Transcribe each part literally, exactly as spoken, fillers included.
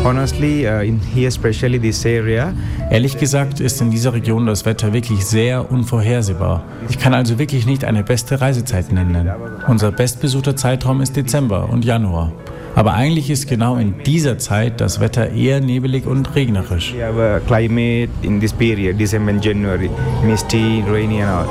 Honestly, uh, in here, especially this area. Ehrlich gesagt ist in dieser Region das Wetter wirklich sehr unvorhersehbar. Ich kann also wirklich nicht eine beste Reisezeit nennen. Unser bestbesuchter Zeitraum ist Dezember und Januar. Aber eigentlich ist genau in dieser Zeit das Wetter eher nebelig und regnerisch. We have a climate in this period, December and January, misty, rainy and all.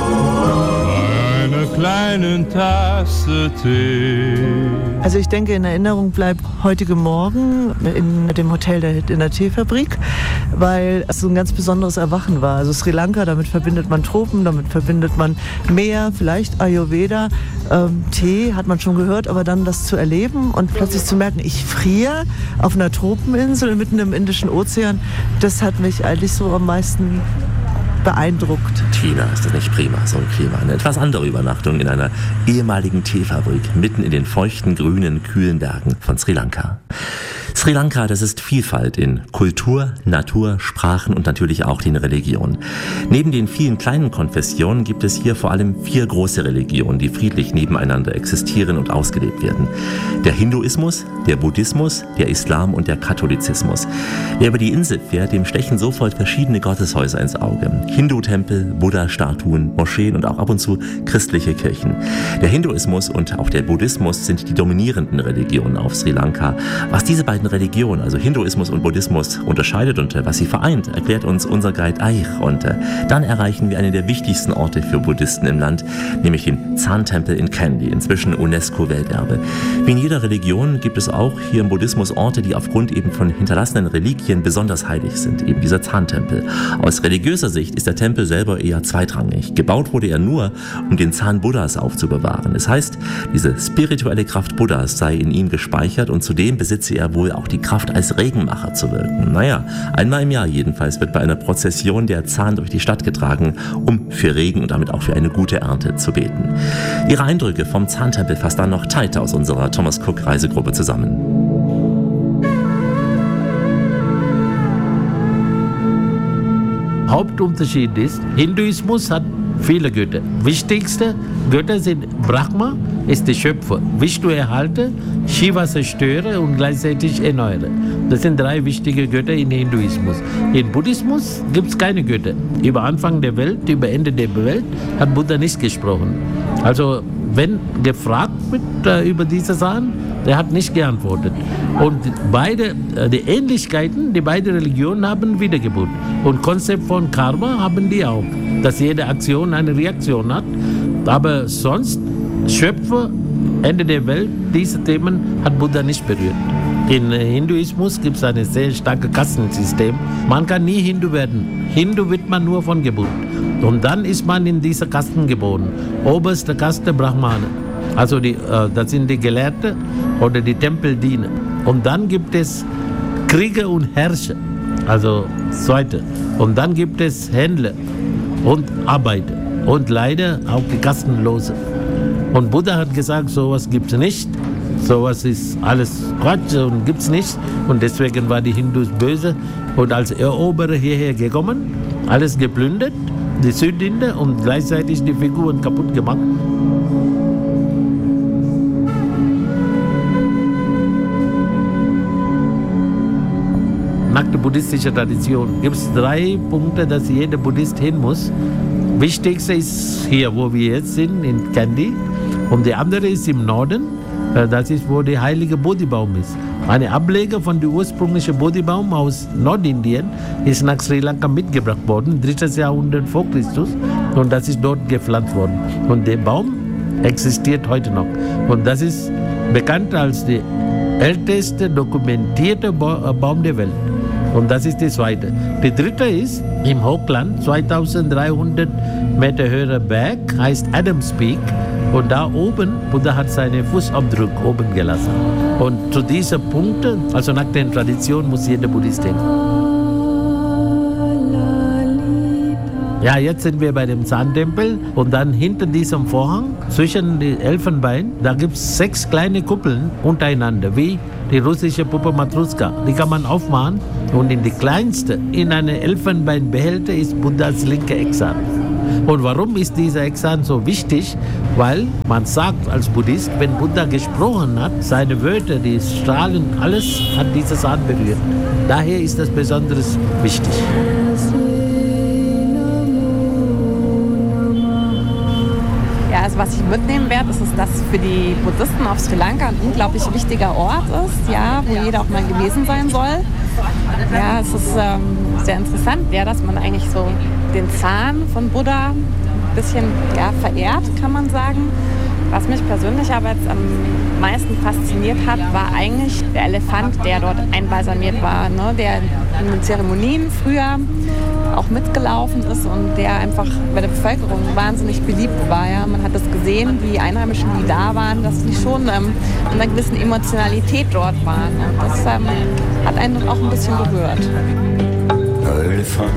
Eine kleine Tasse Tee. Also ich denke, in Erinnerung bleibt heutige Morgen in dem Hotel der, in der Teefabrik, weil es so ein ganz besonderes Erwachen war. Also Sri Lanka, damit verbindet man Tropen, damit verbindet man Meer, vielleicht Ayurveda, ähm, Tee hat man schon gehört, aber dann das zu erleben und plötzlich zu merken, ich friere auf einer Tropeninsel mitten im Indischen Ozean, das hat mich eigentlich so am meisten beeindruckt. Tina, ist das nicht prima, so ein Klima? Eine etwas andere Übernachtung in einer ehemaligen Teefabrik mitten in den feuchten, grünen, kühlen Bergen von Sri Lanka. Sri Lanka, das ist Vielfalt in Kultur, Natur, Sprachen und natürlich auch den Religionen. Neben den vielen kleinen Konfessionen gibt es hier vor allem vier große Religionen, die friedlich nebeneinander existieren und ausgelebt werden. Der Hinduismus, der Buddhismus, der Islam und der Katholizismus. Wer über die Insel fährt, dem stechen sofort verschiedene Gotteshäuser ins Auge. Hindu-Tempel, Buddha-Statuen, Moscheen und auch ab und zu christliche Kirchen. Der Hinduismus und auch der Buddhismus sind die dominierenden Religionen auf Sri Lanka. Was diese beiden Religionen, also Hinduismus und Buddhismus, unterscheidet und was sie vereint, erklärt uns unser Guide Aich. Und äh, dann erreichen wir einen der wichtigsten Orte für Buddhisten im Land, nämlich den Zan-Tempel in Kandy, inzwischen UNESCO-Welterbe. Wie in jeder Religion gibt es auch hier im Buddhismus Orte, die aufgrund eben von hinterlassenen Reliquien besonders heilig sind, eben dieser Zan-Tempel. Aus religiöser Sicht ist der Tempel selber eher zweitrangig. Gebaut wurde er nur, um den Zahn Buddhas aufzubewahren. Es heißt, diese spirituelle Kraft Buddhas sei in ihm gespeichert und zudem besitze er wohl auch die Kraft, als Regenmacher zu wirken. Naja, einmal im Jahr jedenfalls wird bei einer Prozession der Zahn durch die Stadt getragen, um für Regen und damit auch für eine gute Ernte zu beten. Ihre Eindrücke vom Zahntempel fasst dann noch Taita aus unserer Thomas Cook Reisegruppe zusammen. Hauptunterschied ist, Hinduismus hat viele Götter. Wichtigste Götter sind Brahma, ist der Schöpfer, Vishnu Erhalter, Shiva Zerstörer und gleichzeitig Erneuerer. Das sind drei wichtige Götter in Hinduismus. In Buddhismus gibt es keine Götter. Über Anfang der Welt, über Ende der Welt hat Buddha nicht gesprochen. Also wenn gefragt wird äh, über diese Sachen, der hat nicht geantwortet. Und beide, äh, die Ähnlichkeiten, die beiden Religionen haben Wiedergeburt. Und Konzept von Karma haben die auch, dass jede Aktion eine Reaktion hat. Aber sonst, Schöpfer, Ende der Welt, diese Themen hat Buddha nicht berührt. In Hinduismus gibt es ein sehr starkes Kastensystem. Man kann nie Hindu werden. Hindu wird man nur von Geburt. Und dann ist man in dieser Kasten geboren. Oberste Kaste Brahmane. Also die, äh, das sind die Gelehrten oder die Tempeldiener. Und dann gibt es Krieger und Herrscher. Also zweite. Und dann gibt es Händler und Arbeiter. Und leider auch die Kastenlose. Und Buddha hat gesagt, sowas gibt es nicht. Sowas ist alles Quatsch und gibt es nicht. Und deswegen war die Hindus böse. Und als Eroberer hierher gekommen, alles geplündert, die Südinder und gleichzeitig die Figuren kaputt gemacht. Nach der buddhistischen Tradition gibt es drei Punkte, dass jeder Buddhist hin muss. Wichtigste ist hier, wo wir jetzt sind, in Kandy. Und der andere ist im Norden. Das ist, wo der heilige Bodhibaum ist. Eine Ableger von dem ursprünglichen Bodhibaum aus Nordindien ist nach Sri Lanka mitgebracht worden, drittes Jahrhundert vor Christus. Und das ist dort gepflanzt worden. Und der Baum existiert heute noch. Und das ist bekannt als der älteste dokumentierte Baum der Welt. Und das ist die zweite. Die dritte ist im Hochland, zweitausenddreihundert Meter höherer Berg, heißt Adams Peak. Und da oben, Buddha hat seinen Fußabdruck oben gelassen. Und zu diesen Punkten, also nach der Tradition, muss jeder Buddhist hin. Ja, jetzt sind wir bei dem Zan-Tempel und dann hinter diesem Vorhang, zwischen den Elfenbein, da gibt es sechs kleine Kuppeln untereinander, wie die russische Puppe Matruska. Die kann man aufmachen und in die kleinste, in einem Elfenbeinbehälter ist Buddhas linke Exan. Und warum ist dieser Exan so wichtig? weil man sagt als Buddhist, wenn Buddha gesprochen hat, seine Wörter, die strahlen, alles hat diese Sahn berührt. Daher ist das besonders wichtig. Ja, also was ich mitnehmen werde, ist, dass das für die Buddhisten auf Sri Lanka ein unglaublich wichtiger Ort ist, ja, wo jeder auch mal gewesen sein soll. Ja, es ist ähm, sehr interessant, ja, dass man eigentlich so den Zahn von Buddha ein bisschen ja, verehrt, kann man sagen. Was mich persönlich aber jetzt am meisten fasziniert hat, war eigentlich der Elefant, der dort einbalsamiert war, ne? Der in den Zeremonien früher auch mitgelaufen ist und der einfach bei der Bevölkerung wahnsinnig beliebt war. Ja? Man hat das gesehen, die Einheimischen, die da waren, dass die schon ähm, in einer gewissen Emotionalität dort waren. Und das ähm, hat einen auch ein bisschen berührt. Der Elefant,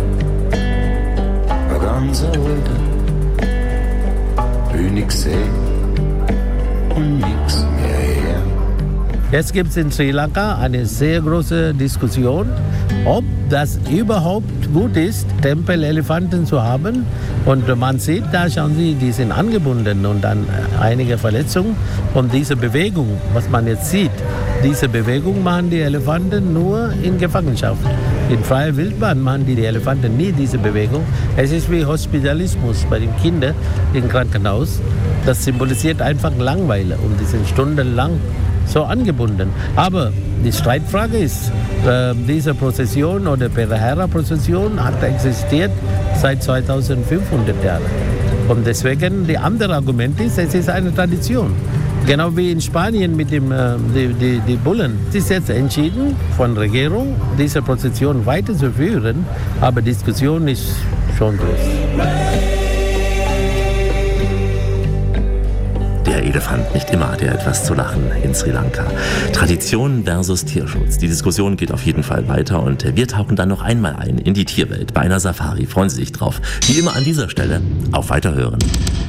ein ganz alter, will nix sehen und nix mehr her. Jetzt gibt es in Sri Lanka eine sehr große Diskussion, ob das überhaupt gut ist, Tempelelefanten zu haben. Und man sieht, da schauen Sie, die sind angebunden und dann einige Verletzungen. Und diese Bewegung, was man jetzt sieht, diese Bewegung machen die Elefanten nur in Gefangenschaft. In freier Wildbahn machen die, die Elefanten nie diese Bewegung. Es ist wie Hospitalismus bei den Kindern im Krankenhaus. Das symbolisiert einfach Langeweile und die sind stundenlang so angebunden. Aber die Streitfrage ist, äh, diese Prozession oder Perahera-Prozession hat existiert seit zweitausendfünfhundert Jahren. Und deswegen, die andere Argument ist, es ist eine Tradition. Genau wie in Spanien mit dem, äh, die, die, die Bullen. Es ist jetzt entschieden von der Regierung, diese Prozession weiterzuführen, aber die Diskussion ist schon groß. Der Elefant, nicht immer hat er etwas zu lachen in Sri Lanka. Tradition versus Tierschutz. Die Diskussion geht auf jeden Fall weiter und wir tauchen dann noch einmal ein in die Tierwelt bei einer Safari. Freuen Sie sich drauf. Wie immer an dieser Stelle auf Weiterhören.